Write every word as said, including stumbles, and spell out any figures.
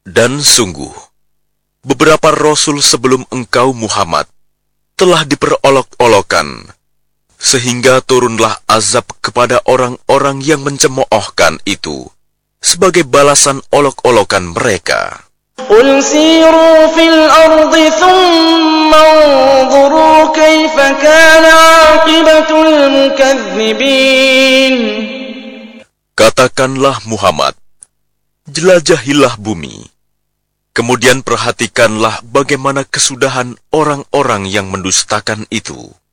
Dan sungguh, beberapa rasul sebelum engkau Muhammad telah diperolok-olokan, sehingga turunlah azab kepada orang-orang yang mencemoohkan itu sebagai balasan olok-olokan mereka. قل سيروا في الأرض ثم انظروا كيف كان عاقبة المكذبين. Katakanlah Muhammad, jelajahilah bumi, kemudian perhatikanlah bagaimana kesudahan orang-orang yang mendustakan itu.